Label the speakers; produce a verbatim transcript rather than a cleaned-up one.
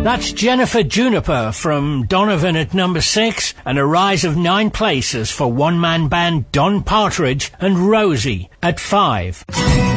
Speaker 1: That's Jennifer Juniper from Donovan at number six, and a rise of nine places for one-man band Don Partridge and Rosie at five.